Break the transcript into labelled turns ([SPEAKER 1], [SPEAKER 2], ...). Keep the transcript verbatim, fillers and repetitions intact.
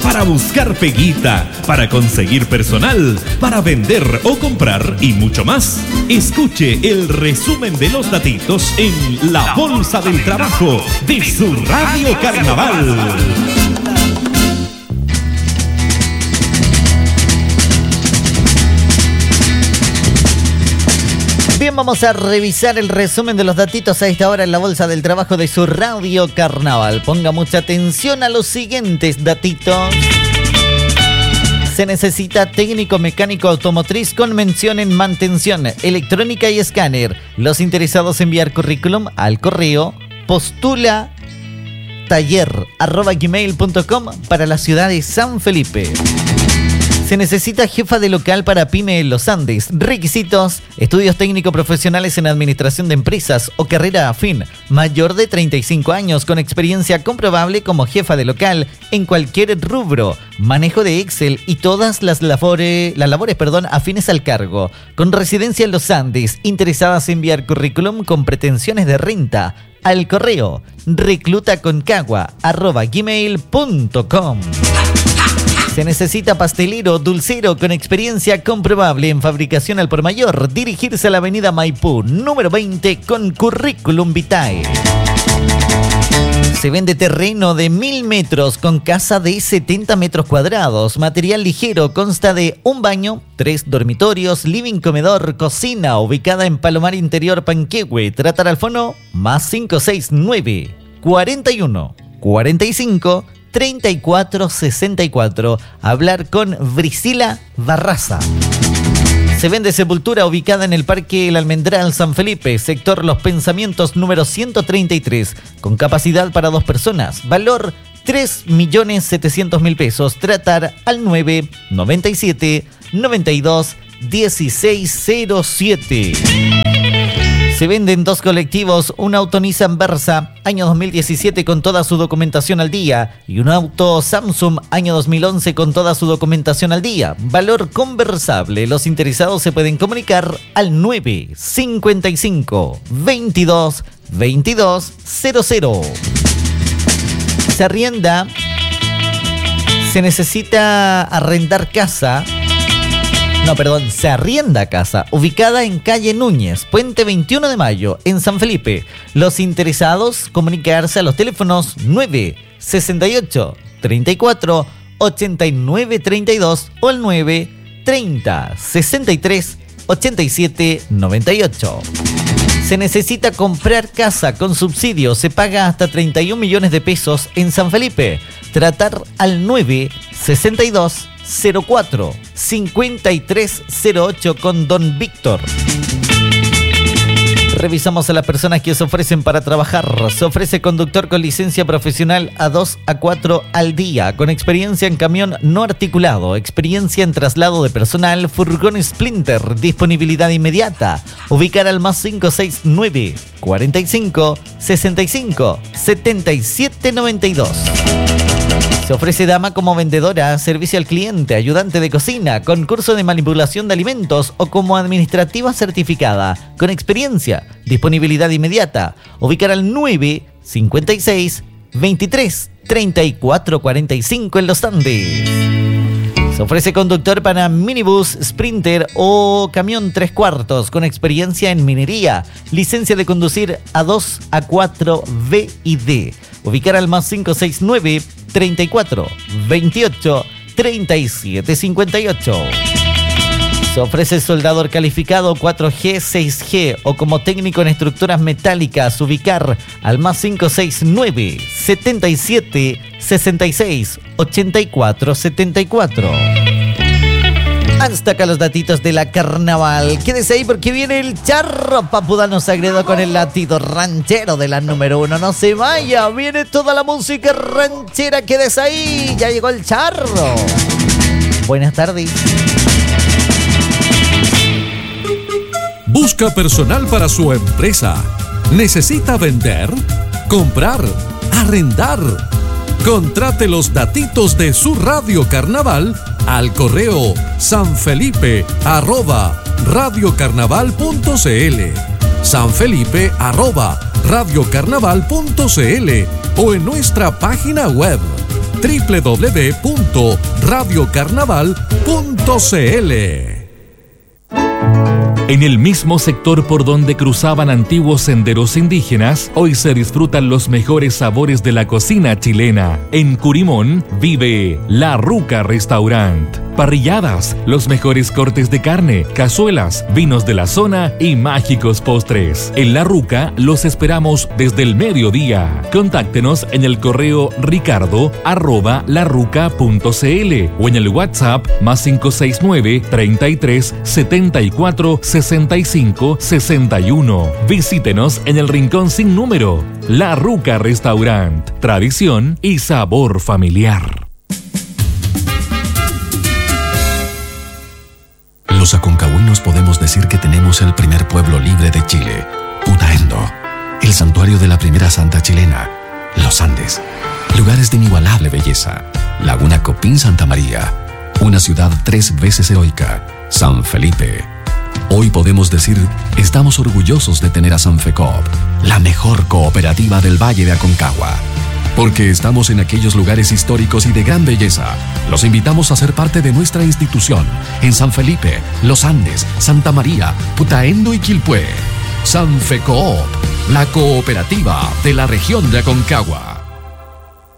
[SPEAKER 1] para buscar peguita, para conseguir personal, para vender o comprar y mucho más. Escuche el resumen de los datitos en La Bolsa del Trabajo de su Radio Carnaval.
[SPEAKER 2] Bien, vamos a revisar el resumen de los datitos a esta hora en la Bolsa del Trabajo de su Radio Carnaval. Ponga mucha atención a los siguientes datitos. Se necesita técnico mecánico automotriz con mención en mantención, electrónica y escáner. Los interesados enviar currículum al correo postula taller arroba gmail punto com para la ciudad de San Felipe. Se necesita jefa de local para PYME en los Andes. Requisitos: estudios técnico profesionales en administración de empresas o carrera afín. Mayor de treinta y cinco años con experiencia comprobable como jefa de local en cualquier rubro. Manejo de Excel y todas las labores, las labores perdón, afines al cargo. Con residencia en los Andes. Interesadas en enviar currículum con pretensiones de renta al correo reclutaconcagua arroba gmail punto com. Se necesita pastelero, dulcero con experiencia comprobable en fabricación al por mayor. Dirigirse a la avenida Maipú, número veinte, con currículum vitae. Se vende terreno de mil metros con casa de setenta metros cuadrados. Material ligero, consta de un baño, tres dormitorios, living, comedor, cocina, ubicada en Palomar Interior, Panquehue. Tratar al fono más cinco seis nueve, cuarenta y uno, cuarenta y cinco, treinta y cuatro sesenta y cuatro. Hablar con Brisila Barraza. Se vende sepultura ubicada en el Parque El Almendral San Felipe, sector Los Pensamientos número ciento treinta y tres, con capacidad para dos personas. Valor tres millones setecientos mil pesos. Tratar al nueve noventa y siete noventa y dos dieciséis cero siete. Se venden dos colectivos, un auto Nissan Versa, año dos mil diecisiete con toda su documentación al día, y un auto Samsung, año dos mil once con toda su documentación al día. Valor conversable. Los interesados se pueden comunicar al nueve cincuenta y cinco veintidós veintidós cero cero. Se arrienda, se necesita arrendar casa. No, perdón, se arrienda casa, ubicada en calle Núñez, Puente veintiuno de Mayo, en San Felipe. Los interesados, comunicarse a los teléfonos nueve sesenta y ocho treinta y cuatro ochenta y nueve treinta y dos o el nueve treinta sesenta y tres ochenta y siete noventa y ocho. Se necesita comprar casa con subsidio. Se paga hasta treinta y un millones de pesos en San Felipe. Tratar al nueve sesenta y dos cero cuatro cincuenta y tres cero ocho con Don Víctor. Revisamos a las personas que se ofrecen para trabajar. Se ofrece conductor con licencia profesional a dos a cuatro al día, con experiencia en camión no articulado, experiencia en traslado de personal, furgón Sprinter, disponibilidad inmediata. Ubicar al más cinco seis nueve, cuarenta y cinco, sesenta y cinco, setenta y siete noventa y dos. Se ofrece dama como vendedora, servicio al cliente, ayudante de cocina, con curso de manipulación de alimentos o como administrativa certificada, con experiencia, disponibilidad inmediata. Ubicar al nueve cincuenta y seis veintitrés treinta y cuatro cuarenta y cinco en Los Andes. Se ofrece conductor para minibús, Sprinter o camión tres cuartos, con experiencia en minería, licencia de conducir a dos a cuatro V y D. Ubicar al más cinco seis nueve, treinta y cuatro, veintiocho, treinta y siete cincuenta y ocho. Se ofrece soldador calificado cuatro G, seis G o como técnico en estructuras metálicas. Ubicar al más cinco seis nueve, setenta y siete, sesenta y seis, ochenta y cuatro setenta y cuatro. Hasta acá los datitos de la carnaval. Quédese ahí porque viene el charro. Papudano Sagredo con el latido ranchero de la número uno. No se vaya, viene toda la música ranchera. Quédese ahí, ya llegó el charro. Buenas tardes.
[SPEAKER 3] Busca personal para su empresa. ¿Necesita vender? ¿Comprar? ¿Arrendar? Contrate los datitos de su Radio Carnaval al correo sanfelipe arroba radiocarnaval punto cl, sanfelipe arroba radiocarnaval punto cl o en nuestra página web doble u doble u doble u punto radio carnaval punto c l.
[SPEAKER 4] En el mismo sector por donde cruzaban antiguos senderos indígenas, hoy se disfrutan los mejores sabores de la cocina chilena. En Curimón vive La Ruca Restaurant. Parrilladas, los mejores cortes de carne, cazuelas, vinos de la zona y mágicos postres. En La Ruca los esperamos desde el mediodía. Contáctenos en el correo ricardo arroba larruca punto c l o en el WhatsApp más cinco seis nueve, treinta y tres, setenta y cuatro, sesenta y cinco, sesenta y uno. Visítenos en el rincón sin número. La Ruca Restaurant. Tradición y sabor familiar.
[SPEAKER 5] Los aconcagüinos podemos decir que tenemos el primer pueblo libre de Chile, Putaendo, el santuario de la primera santa chilena, los Andes, lugares de inigualable belleza, Laguna Copín Santa María, una ciudad tres veces heroica, San Felipe. Hoy podemos decir, estamos orgullosos de tener a Sanfecop, la mejor cooperativa del Valle de Aconcagua. Porque estamos en aquellos lugares históricos y de gran belleza, los invitamos a ser parte de nuestra institución en San Felipe, Los Andes, Santa María, Putaendo y Quilpué. Sanfecoop, la cooperativa de la región de Aconcagua.